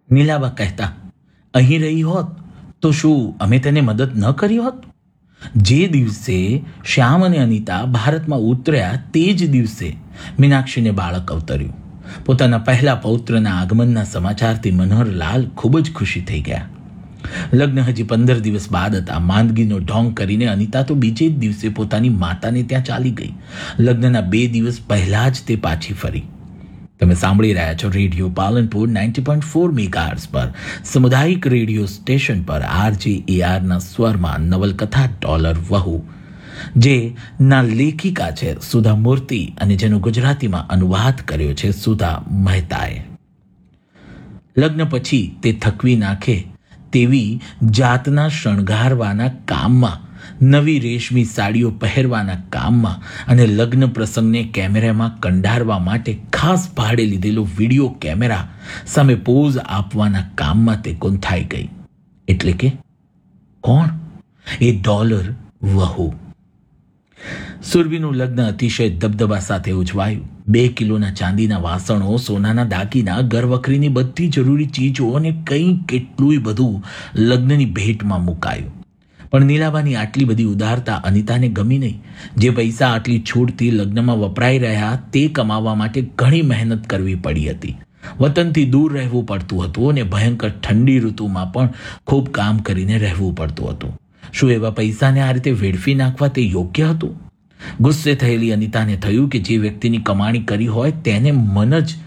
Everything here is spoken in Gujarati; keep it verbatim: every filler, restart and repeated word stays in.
નીલાબા કહેતા, અહીં રહી હોત તો શું અમે તેને મદદ ન કરી હોત? જે દિવસે શ્યામ અને અનિતા ભારતમાં ઉતર્યા તે જ દિવસે મીનાક્ષીને બાળક અવતર્યું. પોતાના પહેલા પૌત્રના આગમનના સમાચારથી મનોહરલાલ ખૂબ જ ખુશી થઈ ગયા. લગ્ન હજી પંદર દિવસ બાદ હતા. માંદગીનો ઢોંગ કરીને અનિતા તો બીજે જ દિવસે પોતાની માતાને ત્યાં ચાલી ગઈ. લગ્નના બે દિવસ પહેલા જ તે પાછી ફરી. તમે સાંભળી રહ્યા છો radio Palanpur ninety point four megahertz પર સામુદાયિક રેડિયો સ્ટેશન પર આરજે એઆરના સ્વરમાં નવલકથા ડોલર વહુ, જે ના લેખિકા છે સુધા મૂર્તિ અને જેનો ગુજરાતીમાં અનુવાદ કર્યો છે સુધા મહેતાએ. લગ્ન પછી તે થકવી નાખે તેવી જાતના શણગારવાના કામમાં, નવી રેશમી સાડીઓ પહેરવાના કામમાં અને લગ્ન પ્રસંગને કેમેરામાં કંડારવા માટે ખાસ ભાડે લીધેલો વિડીયો કેમેરા સામે પોઝ આપવાના કામમાં તે ગૂંથાઈ ગઈ. એટલે કે કોણ? એ ડોલર વહુ. સુરભીનું લગ્ન અતિશય દબદબા સાથે ઉજવાયું. બે કિલોના ચાંદીના વાસણો, સોનાના દાગીના, ઘરવખરીની બધી જરૂરી ચીજો અને કંઈ કેટલુંય બધું લગ્નની ભેટમાં મુકાયું. પણ નીલાબાની આટલી બધી ઉદારતા અનિતાને ગમી નહીં. જે પૈસા આટલી છૂટથી લગ્નમાં વપરાઈ રહ્યા તે કમાવા માટે ઘણી મહેનત કરવી પડી હતી. વતનથી દૂર રહેવું પડતું હતું અને ભયંકર ઠંડી ઋતુમાં પણ ખૂબ કામ કરીને રહેવું પડતું હતું. શું એવા પૈસાને આ રીતે વેડફી નાખવા તે યોગ્ય હતું? ગુસ્સે થયેલી અનિતાને થયું કે જે વ્યક્તિની કમાણી કરી હોય તેને મન જ